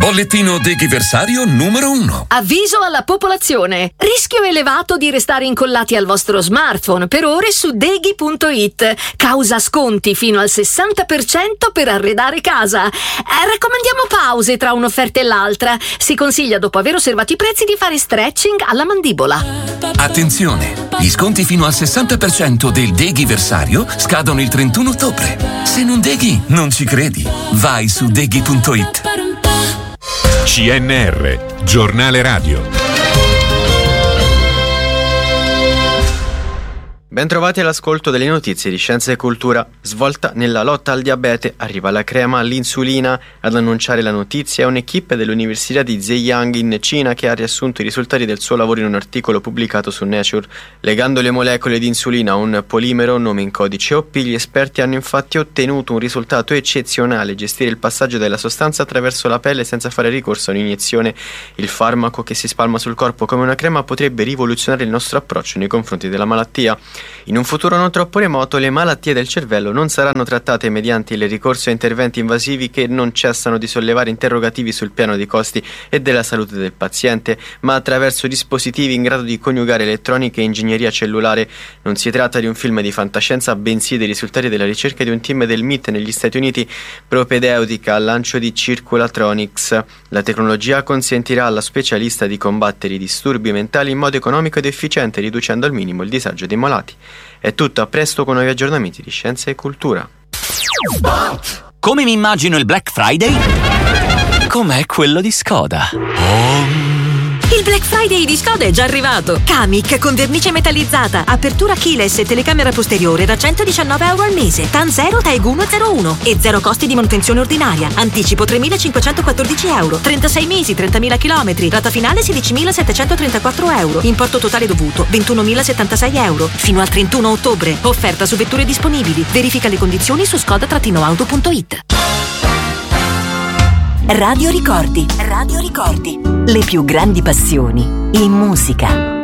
Bollettino Deghiversario numero 1. Avviso alla popolazione. Rischio elevato di restare incollati al vostro smartphone per ore su Deghi.it. Causa sconti fino al 60% per arredare casa. Raccomandiamo pause tra un'offerta e l'altra. Si consiglia, dopo aver osservato i prezzi, di fare stretching alla mandibola. Attenzione! Gli sconti fino al 60% del Deghiversario scadono il 31 ottobre. Se non deghi, non ci credi. Vai su Deghi.it. CNR, giornale radio. Bentrovati all'ascolto delle notizie di Scienza e Cultura. Svolta nella lotta al diabete, arriva la crema all'insulina. Ad annunciare la notizia è un'equipe dell'Università di Zhejiang in Cina che ha riassunto i risultati del suo lavoro in un articolo pubblicato su Nature. Legando le molecole di insulina a un polimero, nome in codice OP, gli esperti hanno infatti ottenuto un risultato eccezionale: gestire il passaggio della sostanza attraverso la pelle senza fare ricorso a un'iniezione. Il farmaco, che si spalma sul corpo come una crema, potrebbe rivoluzionare il nostro approccio nei confronti della malattia. In un futuro non troppo remoto, le malattie del cervello non saranno trattate mediante il ricorso a interventi invasivi che non cessano di sollevare interrogativi sul piano dei costi e della salute del paziente, ma attraverso dispositivi in grado di coniugare elettronica e ingegneria cellulare. Non si tratta di un film di fantascienza, bensì dei risultati della ricerca di un team del MIT negli Stati Uniti, propedeutica al lancio di Circulatronics. La tecnologia consentirà alla specialista di combattere i disturbi mentali in modo economico ed efficiente, riducendo al minimo il disagio dei malati. È tutto, a presto con nuovi aggiornamenti di Scienza e Cultura. Come mi immagino il Black Friday? Com'è quello di Skoda? Il Black Friday di Skoda è già arrivato. Kamiq con vernice metallizzata, apertura keyless e telecamera posteriore da €119 al mese. TAN 0, TAEG 101 e zero costi di manutenzione ordinaria. Anticipo €3.514. 36 mesi, 30.000 chilometri. Rata finale €16.734. Importo totale dovuto €21.076. Fino al 31 ottobre. Offerta su vetture disponibili. Verifica le condizioni su skoda-auto.it. Radio Ricordi. Radio Ricordi. Le più grandi passioni in musica.